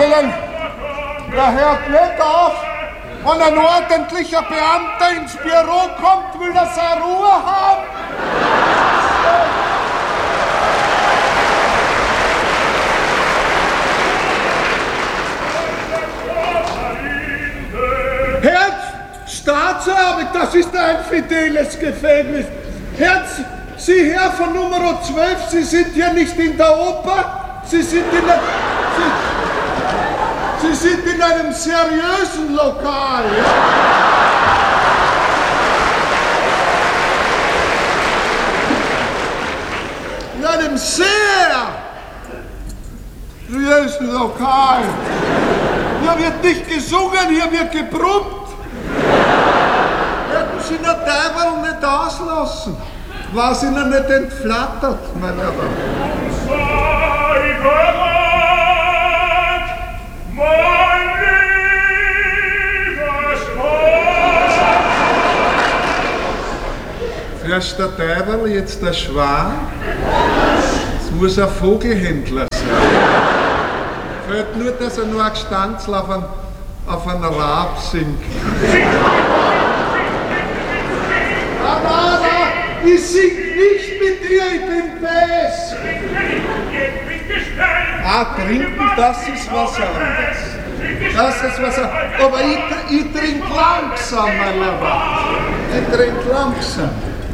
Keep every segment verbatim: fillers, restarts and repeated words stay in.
Fräulein, der hört nicht auf. Wenn ein ordentlicher Beamter ins Büro kommt, will er seine Ruhe haben. Herz, Staatsanwalt, das ist ein fideles Gefängnis. Herz, Sie Herr von Nummer zwölf, Sie sind hier nicht in der Oper, Sie sind in der... Sie, Sie sind in einem seriösen Lokal. Ja? In einem sehr seriösen Lokal. Hier wird nicht gesungen, hier wird gebrummt. Hätten Sie den Teufel nicht auslassen, war es Ihnen nicht entflattert, mein Herr. Mein lieber Schwan! Erst der Teufel, jetzt der Schwan. Es muss ein Vogelhändler sein. Fällt nur, dass er nur ein Gestanzl auf einen, auf einen Rab singt. Na, na, na, ich sing nicht mit dir, ich bin Bass. Ah, trinken, das ist was anderes. Das ist was anderes. Aber ich, ich trinke langsam, mein Lieber. Ich trinke langsam.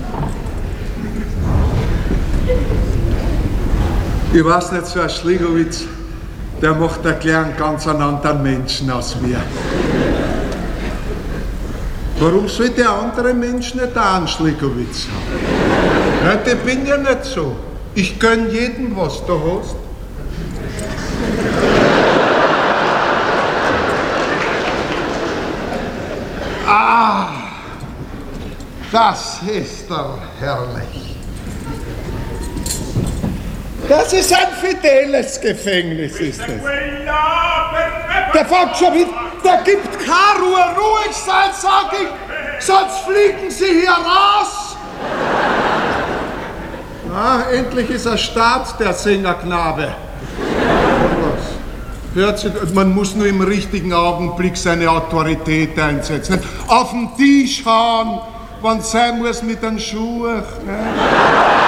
Ich weiß nicht, so ein Schligowitz, der macht einen kleinen, ganz anderen Menschen aus mir. Warum soll der andere Mensch nicht auch einen Schligowitz haben? Ja, ich bin ja nicht so. Ich gönn jedem, was du hast. Ah, das ist doch herrlich. Das ist ein fideles Gefängnis, ist es. Der fängt schon wieder, der gibt keine Ruhe, ruhig sein, sag ich, sonst fliegen Sie hier raus. Ah, endlich ist er Staat, der Sängerknabe. Hört sich, man muss nur im richtigen Augenblick seine Autorität einsetzen. Auf den Tisch hauen, wenn es sein muss mit den Schuhen. Ne?